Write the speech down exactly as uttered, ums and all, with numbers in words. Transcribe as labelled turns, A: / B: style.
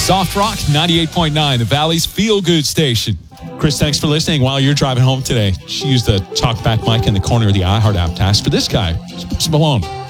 A: Soft Rock ninety-eight point nine, the Valley's feel-good station. Chris, thanks for listening while you're driving home today. She used the talkback mic in the corner of the iHeart app to ask for this guy, Malone.